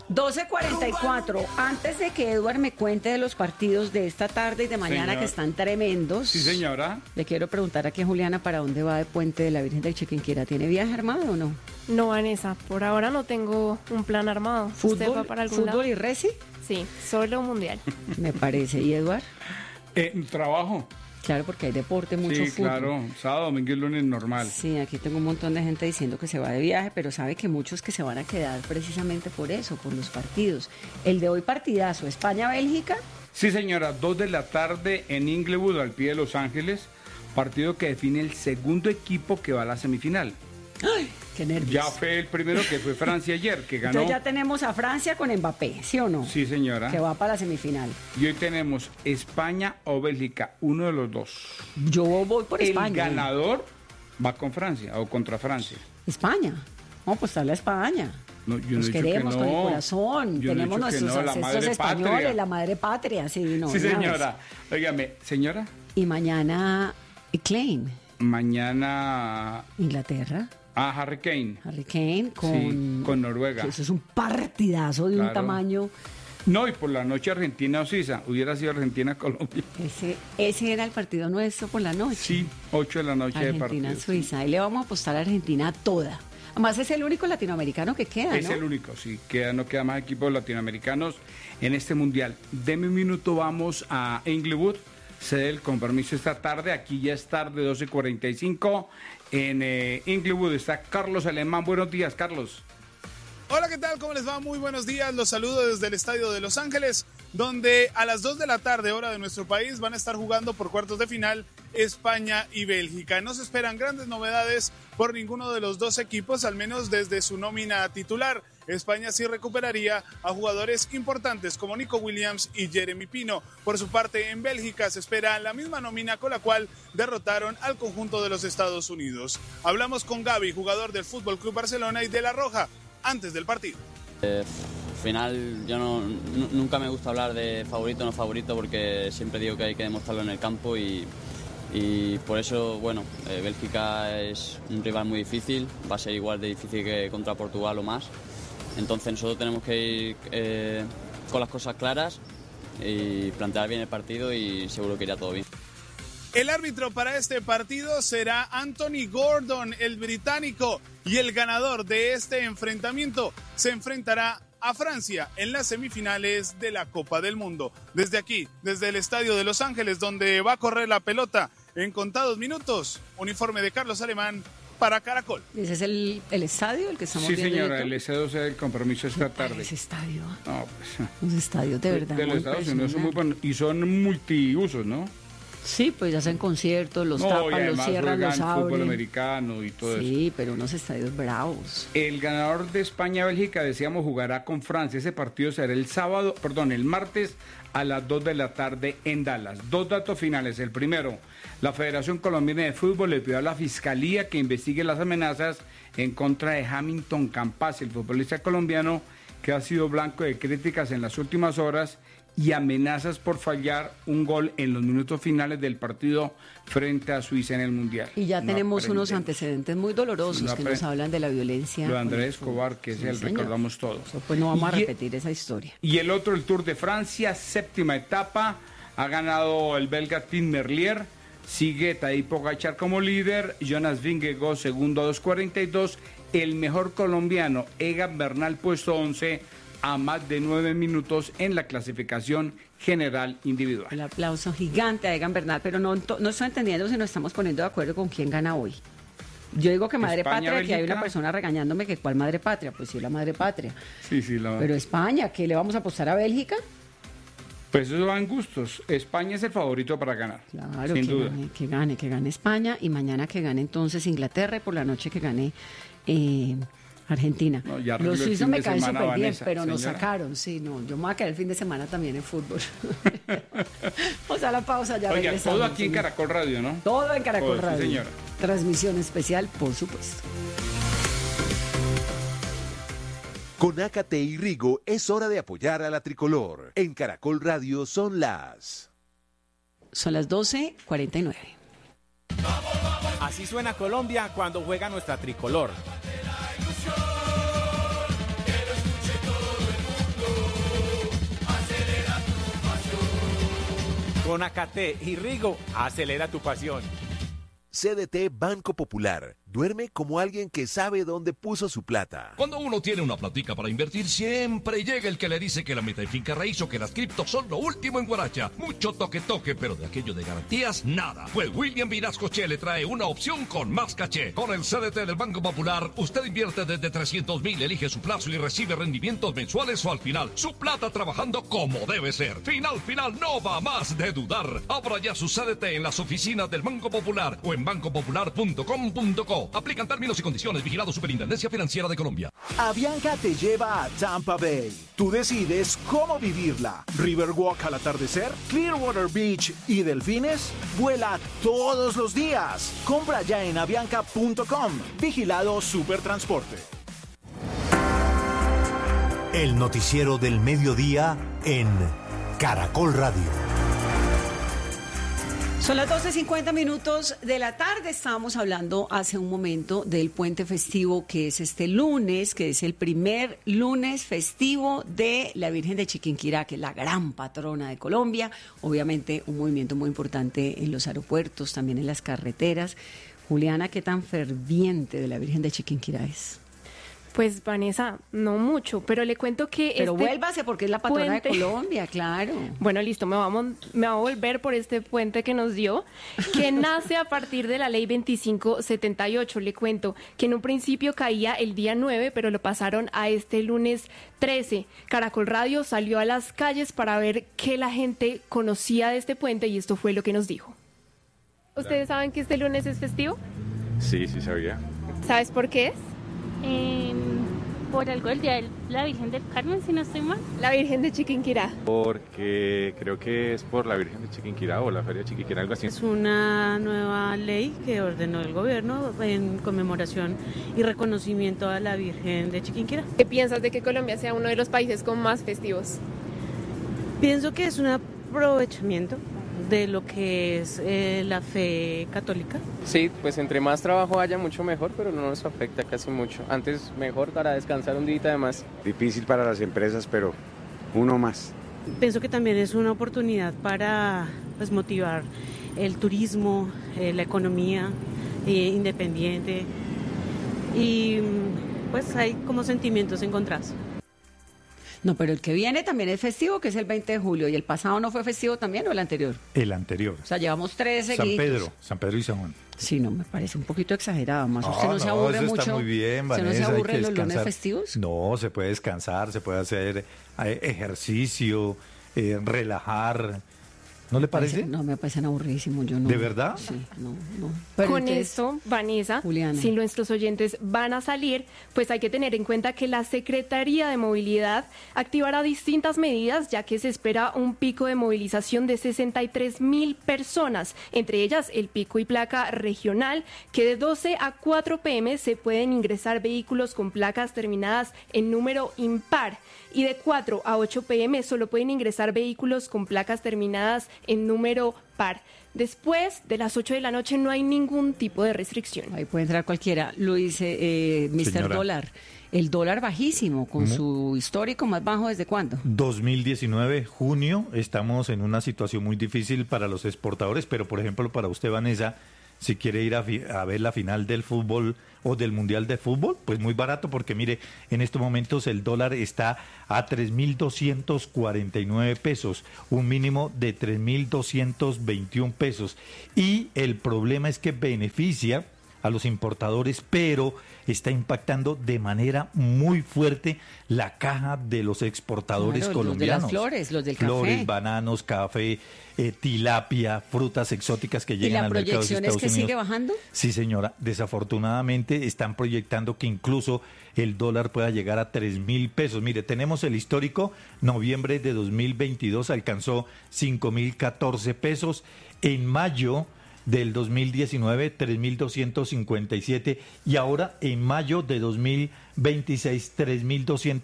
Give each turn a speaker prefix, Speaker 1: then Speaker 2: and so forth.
Speaker 1: 12:44. Antes de que Eduard me cuente de los partidos de esta tarde y de mañana,
Speaker 2: Señor.
Speaker 1: que están tremendos.
Speaker 2: Sí, señora.
Speaker 1: Le quiero preguntar aquí a Juliana para dónde va de Puente de la Virgen de Chiquinquirá. ¿Tiene viaje armado o no?
Speaker 3: No, Vanessa, por ahora no tengo un plan armado. ¿Usted va para algún lado?
Speaker 1: ¿Fútbol y reci?
Speaker 3: Sí, solo mundial.
Speaker 1: Me parece. ¿Y Eduard?
Speaker 2: Trabajo.
Speaker 1: Claro, porque hay deporte, mucho
Speaker 2: Sí,
Speaker 1: fútbol.
Speaker 2: claro. Sábado, domingo y lunes normal.
Speaker 1: Sí, aquí tengo un montón de gente diciendo que se va de viaje, pero sabe que muchos que se van a quedar precisamente por eso, por los partidos. El de hoy partidazo, España-Bélgica.
Speaker 2: Sí, señora. 2 de la tarde en Inglewood, al pie de Los Ángeles. Partido que define el segundo equipo que va a la semifinal.
Speaker 1: ¡Ay, qué nervios!
Speaker 2: Ya fue el primero, que fue Francia ayer, que ganó.
Speaker 1: Entonces ya tenemos a Francia con Mbappé, ¿sí o no?
Speaker 2: Sí, señora.
Speaker 1: Que va para la semifinal.
Speaker 2: Y hoy tenemos España o Bélgica, uno de los dos.
Speaker 1: Yo voy por
Speaker 2: El
Speaker 1: España.
Speaker 2: ganador va con Francia o contra Francia.
Speaker 1: España. Vamos a apostarle a España.
Speaker 2: No, yo no
Speaker 1: Nos
Speaker 2: he dicho
Speaker 1: queremos
Speaker 2: que
Speaker 1: con el
Speaker 2: no.
Speaker 1: corazón.
Speaker 2: Yo no he
Speaker 1: Tenemos
Speaker 2: dicho que
Speaker 1: nuestros
Speaker 2: no, la
Speaker 1: ancestros
Speaker 2: madre
Speaker 1: españoles,
Speaker 2: patria.
Speaker 1: la madre patria. Sí, no,
Speaker 2: Sí,
Speaker 1: una
Speaker 2: señora. Óigame, señora,
Speaker 1: vez. Y mañana, Klein,
Speaker 2: mañana
Speaker 1: Inglaterra.
Speaker 2: Harry Kane.
Speaker 1: Harry Kane
Speaker 2: Sí, con Noruega.
Speaker 1: Eso es un partidazo de un
Speaker 2: Claro.
Speaker 1: tamaño.
Speaker 2: No, y por la noche Argentina o Suiza. Hubiera sido Argentina-Colombia.
Speaker 1: Ese era el partido nuestro por la noche.
Speaker 2: Sí, 8 de la noche de partido.
Speaker 1: Argentina-Suiza. Ahí le vamos a apostar a Argentina toda. Además es el único latinoamericano que queda,
Speaker 2: Es
Speaker 1: ¿no?
Speaker 2: el único, sí. No queda más equipos latinoamericanos en este mundial. Deme un minuto, vamos a Inglewood. Cede el compromiso esta tarde. Aquí ya es tarde, 12:45. En Inglewood está Carlos Alemán. Buenos días, Carlos.
Speaker 4: Hola, ¿qué tal? ¿Cómo les va? Muy buenos días. Los saludo desde el Estadio de Los Ángeles, donde a las 2 de la tarde, hora de nuestro país, van a estar jugando por cuartos de final España y Bélgica. No se esperan grandes novedades por ninguno de los dos equipos, al menos desde su nómina titular. España sí recuperaría a jugadores importantes como Nico Williams y Jeremy Pino. Por su parte, en Bélgica se espera la misma nómina con la cual derrotaron al conjunto de los Estados Unidos. Hablamos con Gavi, jugador del Fútbol Club Barcelona y de La Roja, antes del partido.
Speaker 5: Al final yo nunca me gusta hablar de favorito o no favorito porque siempre digo que hay que demostrarlo en el campo y por eso, bueno, Bélgica es un rival muy difícil, va a ser igual de difícil que contra Portugal o más. Entonces nosotros tenemos que ir con las cosas claras y plantear bien el partido y seguro que irá todo bien.
Speaker 4: El árbitro para este partido será Anthony Gordon, el británico, y el ganador de este enfrentamiento se enfrentará a Francia en las semifinales de la Copa del Mundo. Desde aquí, desde el Estadio de Los Ángeles, donde va a correr la pelota en contados minutos, uniforme de Carlos Alemán para Caracol.
Speaker 1: ¿Ese es el estadio el que estamos
Speaker 2: Sí,
Speaker 1: viendo?
Speaker 2: señora,
Speaker 1: en
Speaker 2: el
Speaker 1: YouTube?
Speaker 2: S2 es el compromiso esta tarde.
Speaker 1: Ese estadio.
Speaker 2: No, pues,
Speaker 1: Los estadios de verdad.
Speaker 2: de los
Speaker 1: muy
Speaker 2: Estados Unidos son muy
Speaker 1: impresionantes.
Speaker 2: buenos y son multiusos, ¿no?
Speaker 1: Sí, pues hacen conciertos, los
Speaker 2: No, y
Speaker 1: tapan, los
Speaker 2: además
Speaker 1: cierran, los
Speaker 2: juegan fútbol
Speaker 1: abren.
Speaker 2: americano y todo eso.
Speaker 1: Sí, pero unos estadios bravos.
Speaker 2: El ganador de España-Bélgica, decíamos, jugará con Francia. Ese partido será el martes a las 2 de la tarde en Dallas. Dos datos finales. El primero, la Federación Colombiana de Fútbol le pidió a la Fiscalía que investigue las amenazas en contra de Hamilton Campas, el futbolista colombiano que ha sido blanco de críticas en las últimas horas y amenazas por fallar un gol en los minutos finales del partido frente a Suiza en el Mundial.
Speaker 1: Y ya
Speaker 2: No
Speaker 1: tenemos unos
Speaker 2: aprendemos.
Speaker 1: antecedentes muy dolorosos
Speaker 2: No
Speaker 1: que nos hablan de la violencia.
Speaker 2: Lo de
Speaker 1: con el
Speaker 2: Andrés
Speaker 1: fútbol.
Speaker 2: Escobar, que es
Speaker 1: Sí,
Speaker 2: el
Speaker 1: señor.
Speaker 2: recordamos todos.
Speaker 1: Eso, pues no vamos a
Speaker 2: Y-
Speaker 1: repetir esa historia.
Speaker 2: Y el otro, el Tour de Francia, séptima etapa, ha ganado el belga Tim Merlier, sigue Tadej Pogačar como líder, Jonas Vingegaard segundo a 2:42, el mejor colombiano Egan Bernal puesto 11 a más de 9 minutos en la clasificación general individual.
Speaker 1: El aplauso gigante a Egan Bernal, pero no estoy entendiendo si nos estamos poniendo de acuerdo con quién gana hoy. Yo digo que madre
Speaker 2: España,
Speaker 1: patria, que hay
Speaker 2: Bélgica.
Speaker 1: una persona regañándome que cuál madre patria, pues sí, la madre patria.
Speaker 2: Sí,
Speaker 1: Pero España, ¿qué le vamos a apostar a Bélgica?
Speaker 2: pues eso van gustos. España es el favorito para ganar,
Speaker 1: Claro,
Speaker 2: sin
Speaker 1: que
Speaker 2: duda.
Speaker 1: que gane España y mañana que gane entonces Inglaterra y por la noche que gane Argentina.
Speaker 2: No, ya arregló
Speaker 1: Los
Speaker 2: el
Speaker 1: suizos
Speaker 2: fin
Speaker 1: me
Speaker 2: de
Speaker 1: caen
Speaker 2: semana,
Speaker 1: súper bien,
Speaker 2: Vanessa,
Speaker 1: pero nos
Speaker 2: señora.
Speaker 1: sacaron, sí, no, yo me voy a quedar el fin de semana también en fútbol. O sea, la pausa ya
Speaker 2: Oiga,
Speaker 1: regresamos.
Speaker 2: todo aquí en
Speaker 1: señor.
Speaker 2: Caracol Radio, ¿no?
Speaker 1: Todo en Caracol
Speaker 2: Todo, sí,
Speaker 1: Radio.
Speaker 2: señora.
Speaker 1: Transmisión especial, por supuesto.
Speaker 6: Con Ácate y Rigo es hora de apoyar a la tricolor. En Caracol Radio son las...
Speaker 1: Son las 12:49.
Speaker 7: Así suena Colombia cuando juega nuestra tricolor. Con Acate y Rigo, acelera tu pasión.
Speaker 6: CDT Banco Popular. Duerme como alguien que sabe dónde puso su plata.
Speaker 8: Cuando uno tiene una platica para invertir, siempre llega el que le dice que la meta en finca raíz o que las criptos son lo último en Guaracha. Mucho toque, pero de aquello de garantías, nada. Pues William Vinascoche le trae una opción con más caché. Con el CDT del Banco Popular, usted invierte desde 300,000, elige su plazo y recibe rendimientos mensuales o al final. Su plata trabajando como debe ser. Final, no va más de dudar. Abra ya su CDT en las oficinas del Banco Popular o en bancopopular.com.co. Aplican términos y condiciones. Vigilado Superintendencia Financiera de Colombia.
Speaker 9: Avianca te lleva a Tampa Bay. Tú decides cómo vivirla. Riverwalk al atardecer, Clearwater Beach y delfines. Vuela todos los días. Compra ya en avianca.com. Vigilado Supertransporte.
Speaker 10: El noticiero del mediodía en Caracol Radio.
Speaker 1: Son las 12:50 de la tarde. Estábamos hablando hace un momento del puente festivo que es este lunes, que es el primer lunes festivo de la Virgen de Chiquinquirá, que es la gran patrona de Colombia. Obviamente un movimiento muy importante en los aeropuertos, también en las carreteras. Juliana, ¿qué tan ferviente de la Virgen de Chiquinquirá es?
Speaker 3: Pues Vanessa, no mucho, pero le cuento que
Speaker 1: Pero vuélvase porque es la patrona de Colombia, claro.
Speaker 3: Bueno, listo, me va a volver por este puente que nos dio, que nace a partir de la ley 2578. Le cuento que en un principio caía el día 9, pero lo pasaron a este lunes 13. Caracol Radio salió a las calles para ver qué la gente conocía de este puente y esto fue lo que nos dijo. ¿Ustedes saben que este lunes es festivo?
Speaker 11: Sí, sabía.
Speaker 3: ¿Sabes por qué es?
Speaker 12: Por algo del Día de la Virgen del Carmen, si no estoy mal.
Speaker 3: La Virgen de Chiquinquirá.
Speaker 11: Porque creo que es por la Virgen de Chiquinquirá o la Feria de Chiquinquirá, algo así.
Speaker 13: Es una nueva ley que ordenó el gobierno en conmemoración y reconocimiento a la Virgen de Chiquinquirá.
Speaker 3: ¿Qué piensas de que Colombia sea uno de los países con más festivos?
Speaker 13: Pienso que es un aprovechamiento de lo que es la fe católica.
Speaker 14: Sí, pues entre más trabajo haya, mucho mejor, pero no nos afecta casi mucho. Antes mejor para descansar un día además.
Speaker 15: Difícil para las empresas, pero uno más.
Speaker 13: Pienso que también es una oportunidad para motivar el turismo, la economía independiente y pues hay como sentimientos encontrados.
Speaker 1: No, pero el que viene también es festivo, que es el 20 de julio. ¿Y el pasado no fue festivo también o el anterior?
Speaker 16: El anterior.
Speaker 1: O sea, llevamos 3 seguidos.
Speaker 16: San Pedro y San Juan.
Speaker 1: Sí, no, me parece un poquito exagerado. Más usted no se aburre mucho.
Speaker 16: Está muy bien, Vanessa,
Speaker 1: ¿Se no se aburre los lunes festivos?
Speaker 16: No, se puede descansar, se puede hacer ejercicio, relajar. ¿No le parece?
Speaker 1: No, me parecen aburridísimos. Yo no.
Speaker 16: ¿De verdad?
Speaker 1: Sí, no.
Speaker 3: Pero con esto, Vanessa, Juliana, si nuestros oyentes van a salir, pues hay que tener en cuenta que la Secretaría de Movilidad activará distintas medidas, ya que se espera un pico de movilización de 63,000 personas, entre ellas el pico y placa regional, que de 12 a 4 p.m. se pueden ingresar vehículos con placas terminadas en número impar, y de 4 a 8 p.m. solo pueden ingresar vehículos con placas terminadas en número par. Después de las 8 de la noche no hay ningún tipo de restricción.
Speaker 1: Ahí puede entrar cualquiera. Lo dice Mr. Dólar. El dólar bajísimo, con su histórico más bajo, ¿desde cuándo?
Speaker 16: 2019, junio. Estamos en una situación muy difícil para los exportadores, pero por ejemplo para usted, Vanessa, si quiere ir a ver la final del fútbol o del Mundial de Fútbol, pues muy barato, porque mire, en estos momentos el dólar está a 3.249 pesos, un mínimo de 3.221 pesos. Y el problema es que beneficia a los importadores, pero está impactando de manera muy fuerte la caja de los exportadores colombianos.
Speaker 1: Los de las flores, los del café.
Speaker 16: Flores, bananos, café, tilapia, frutas exóticas que llegan al mercado de Estados Unidos.
Speaker 1: ¿Y la proyección es que sigue bajando?
Speaker 16: Sí, señora. Desafortunadamente están proyectando que incluso el dólar pueda llegar a 3.000 pesos. Mire, tenemos el histórico, noviembre de 2022 alcanzó 5.014 pesos. En mayo del 2019, 3.257, y ahora en mayo de 2026,